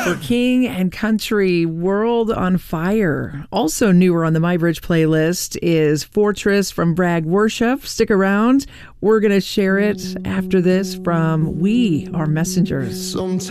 for King and Country, World on Fire. Also newer on the MyBridge playlist is Fortress from Bragg Worship. Stick around. We're going to share it after this from We Are Messengers. Sometimes